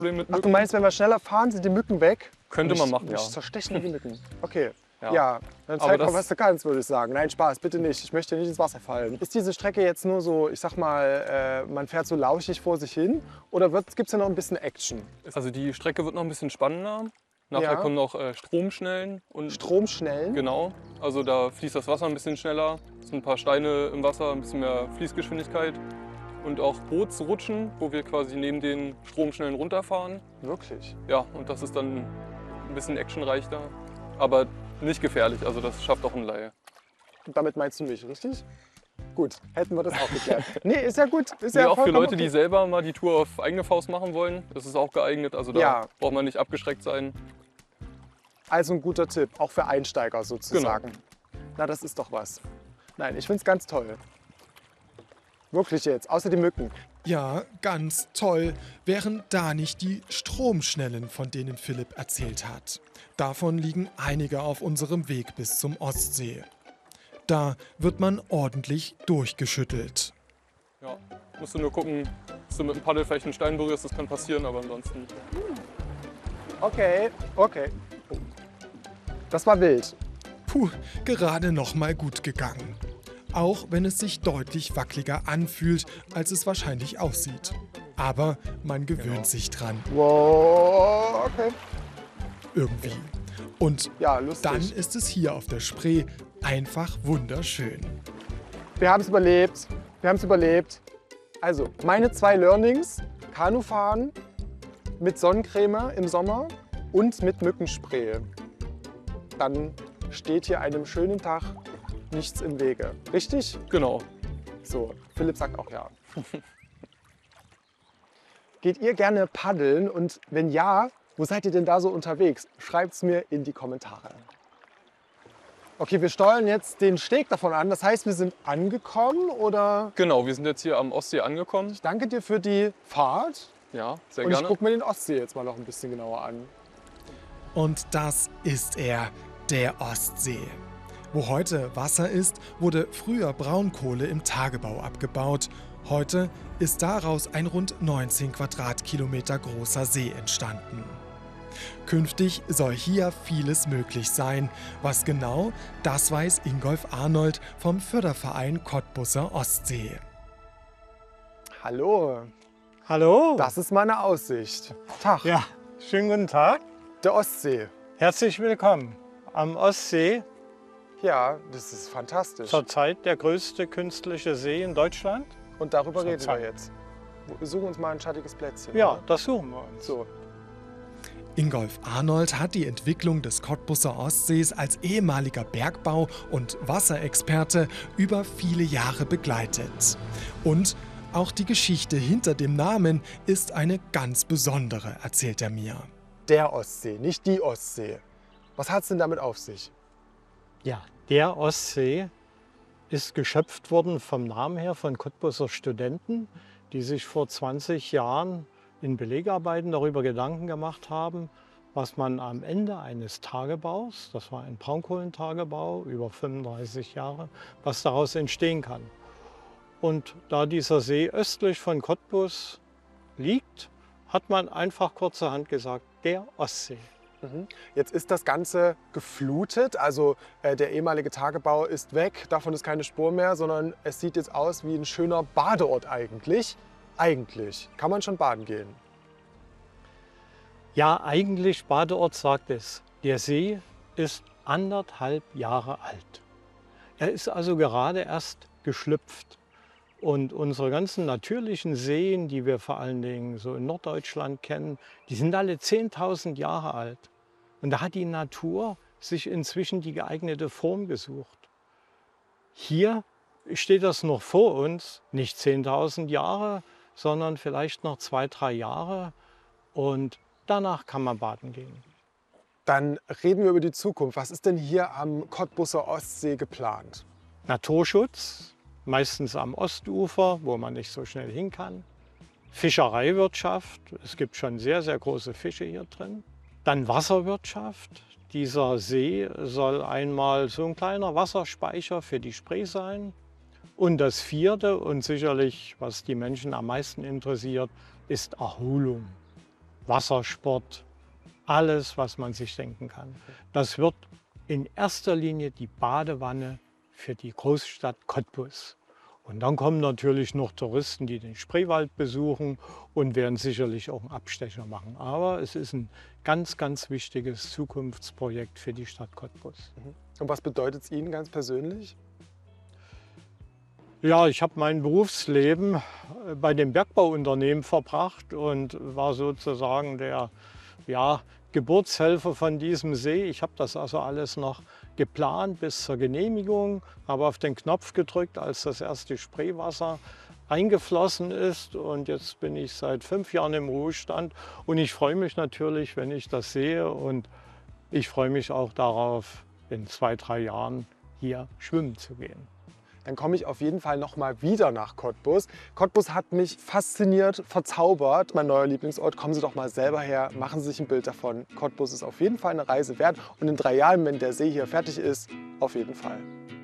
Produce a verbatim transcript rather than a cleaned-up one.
Problem mit Ach, du Mücken. meinst, wenn wir schneller fahren, sind die Mücken weg? Könnte Und man ich- machen, ich ja. zerstechen die Mücken. Okay. Ja, Ja. dann Aber zeig mal, das- was du kannst, würde ich sagen. Nein, Spaß, bitte nicht. Ich möchte nicht ins Wasser fallen. Ist diese Strecke jetzt nur so, ich sag mal, äh, man fährt so lauschig vor sich hin? Oder gibt es da noch ein bisschen Action? Also die Strecke wird noch ein bisschen spannender. Nachher Ja. kommen noch äh, Stromschnellen. Und Stromschnellen? Genau, also da fließt das Wasser ein bisschen schneller. Es sind ein paar Steine im Wasser, ein bisschen mehr Fließgeschwindigkeit. Und auch Bootsrutschen, wo wir quasi neben den Stromschnellen runterfahren. Wirklich? Ja, und das ist dann ein bisschen actionreicher. Aber nicht gefährlich, also das schafft auch ein Laie. Damit meinst du mich, richtig? Gut, hätten wir das auch geklärt. Nee, ist ja gut. Ist Ja, ja auch für vollkommen Leute, die okay. selber mal die Tour auf eigene Faust machen wollen, das ist auch geeignet. Also da Ja. braucht man nicht abgeschreckt sein. Also ein guter Tipp, auch für Einsteiger sozusagen. Genau. Na, das ist doch was. Nein, ich finde es ganz toll. Wirklich jetzt, außer die Mücken. Ja, ganz toll, wären da nicht die Stromschnellen, von denen Philipp erzählt hat. Davon liegen einige auf unserem Weg bis zum Ostsee. Da wird man ordentlich durchgeschüttelt. Ja, musst du nur gucken, dass du mit dem Paddel vielleicht einen Stein berührst, das kann passieren, aber ansonsten. Okay, okay. Das war wild. Puh, gerade noch mal gut gegangen. Auch wenn es sich deutlich wackeliger anfühlt, als es wahrscheinlich aussieht. Aber man gewöhnt Genau. sich dran, Wow, okay. irgendwie. Und Ja, lustig. dann ist es hier auf der Spree einfach wunderschön. Wir haben es überlebt. Wir haben es überlebt. Also, meine zwei Learnings: Kanufahren mit Sonnencreme im Sommer und mit Mückenspray. Dann steht hier einem schönen Tag nichts im Wege. Richtig? Genau. So, Philipp sagt auch ja. Geht ihr gerne paddeln? Und wenn ja, wo seid ihr denn da so unterwegs? Schreibt es mir in die Kommentare. Okay, wir steuern jetzt den Steg davon an. Das heißt, wir sind angekommen oder? Genau, wir sind jetzt hier am Ostsee angekommen. Ich danke dir für die Fahrt. Ja, sehr Und ich gerne. gucke mir den Ostsee jetzt mal noch ein bisschen genauer an. Und das ist er, der Ostsee. Wo heute Wasser ist, wurde früher Braunkohle im Tagebau abgebaut. Heute ist daraus ein rund neunzehn Quadratkilometer großer See entstanden. Künftig soll hier vieles möglich sein. Was genau, das weiß Ingolf Arnold vom Förderverein Cottbuser Ostsee. Hallo, Hallo. das ist meine Aussicht. Tag, Ja, schönen guten Tag. der Ostsee. Herzlich willkommen am Ostsee. Ja, das ist fantastisch. Zurzeit der größte künstliche See in Deutschland. Und darüber reden wir Zurzeit. jetzt. Wir suchen uns mal ein schattiges Plätzchen. Ja, oder? das suchen wir uns. So. Ingolf Arnold hat die Entwicklung des Cottbuser Ostsees als ehemaliger Bergbau- und Wasserexperte über viele Jahre begleitet. Und auch die Geschichte hinter dem Namen ist eine ganz besondere, erzählt er mir. Der Ostsee, nicht die Ostsee. Was hat es denn damit auf sich? Ja, der Ostsee ist geschöpft worden vom Namen her von Cottbuser Studenten, die sich vor zwanzig Jahren in Belegarbeiten darüber Gedanken gemacht haben, was man am Ende eines Tagebaus, das war ein Braunkohlentagebau über fünfunddreißig Jahre, was daraus entstehen kann. Und da dieser See östlich von Cottbus liegt, hat man einfach kurzerhand gesagt, der Ostsee. Jetzt ist das Ganze geflutet, also äh, der ehemalige Tagebau ist weg, davon ist keine Spur mehr, sondern es sieht jetzt aus wie ein schöner Badeort eigentlich. Eigentlich. Kann man schon baden gehen? Ja, eigentlich Badeort sagt es. Der See ist anderthalb Jahre alt. Er ist also gerade erst geschlüpft. Und unsere ganzen natürlichen Seen, die wir vor allen Dingen so in Norddeutschland kennen, die sind alle zehntausend Jahre alt. Und da hat die Natur sich inzwischen die geeignete Form gesucht. Hier steht das noch vor uns, nicht zehntausend Jahre, sondern vielleicht noch zwei, drei Jahre. Und danach kann man baden gehen. Dann reden wir über die Zukunft. Was ist denn hier am Cottbuser Ostsee geplant? Naturschutz, meistens am Ostufer, wo man nicht so schnell hin kann. Fischereiwirtschaft, es gibt schon sehr, sehr große Fische hier drin. Dann Wasserwirtschaft. Dieser See soll einmal so ein kleiner Wasserspeicher für die Spree sein. Und das vierte und sicherlich, was die Menschen am meisten interessiert, ist Erholung. Wassersport, alles, was man sich denken kann. Das wird in erster Linie die Badewanne für die Großstadt Cottbus. Und dann kommen natürlich noch Touristen, die den Spreewald besuchen und werden sicherlich auch einen Abstecher machen. Aber es ist ein ganz, ganz wichtiges Zukunftsprojekt für die Stadt Cottbus. Und was bedeutet es Ihnen ganz persönlich? Ja, ich habe mein Berufsleben bei dem Bergbauunternehmen verbracht und war sozusagen der ja, Geburtshelfer von diesem See. Ich habe das also alles noch geplant bis zur Genehmigung, habe auf den Knopf gedrückt, als das erste Spreewasser eingeflossen ist. Und jetzt bin ich seit fünf Jahren im Ruhestand und ich freue mich natürlich, wenn ich das sehe. Und ich freue mich auch darauf, in zwei, drei Jahren hier schwimmen zu gehen. Dann komme ich auf jeden Fall noch mal wieder nach Cottbus. Cottbus hat mich fasziniert, verzaubert. Mein neuer Lieblingsort. Kommen Sie doch mal selber her, machen Sie sich ein Bild davon. Cottbus ist auf jeden Fall eine Reise wert. Und in drei Jahren, wenn der See hier fertig ist, auf jeden Fall.